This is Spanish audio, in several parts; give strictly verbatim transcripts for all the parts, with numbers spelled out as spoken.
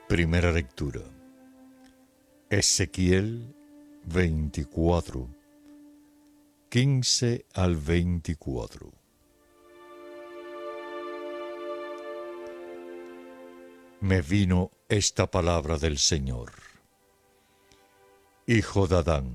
Primera lectura. Ezequiel veinticuatro, quince al veinticuatro. Me vino esta palabra del Señor. Hijo de Adán,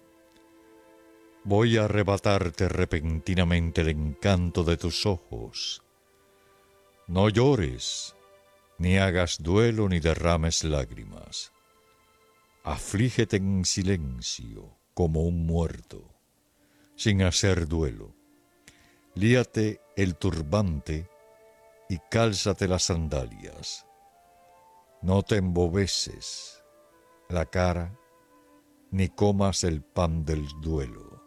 voy a arrebatarte repentinamente el encanto de tus ojos. No llores, ni hagas duelo ni derrames lágrimas. Aflígete en silencio como un muerto, sin hacer duelo. Líate el turbante y cálzate las sandalias. No te embobeces la cara, ni comas el pan del duelo.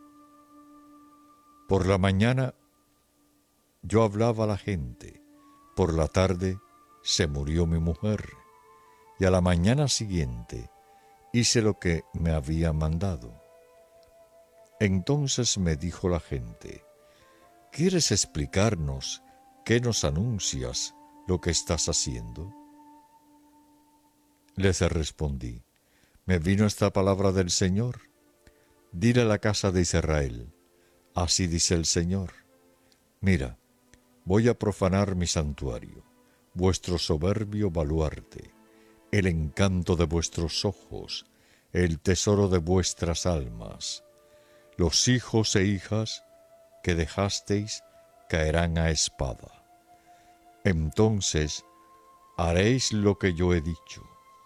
Por la mañana yo hablaba a la gente, por la tarde se murió mi mujer, y a la mañana siguiente hice lo que me había mandado. Entonces me dijo la gente: ¿quieres explicarnos qué nos anuncias lo que estás haciendo? Les respondí: me vino esta palabra del Señor. Dile a la casa de Israel: así dice el Señor, mira, voy a profanar mi santuario, vuestro soberbio baluarte, el encanto de vuestros ojos, el tesoro de vuestras almas. Los hijos e hijas que dejasteis caerán a espada. Entonces haréis lo que yo he dicho.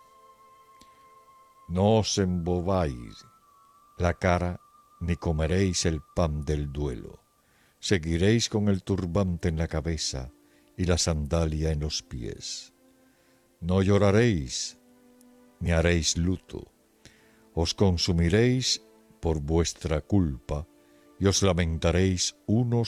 No os embobáis la cara, ni comeréis el pan del duelo. Seguiréis con el turbante en la cabeza y la sandalia en los pies. No lloraréis, ni haréis luto. Os consumiréis por vuestra culpa, y os lamentaréis unos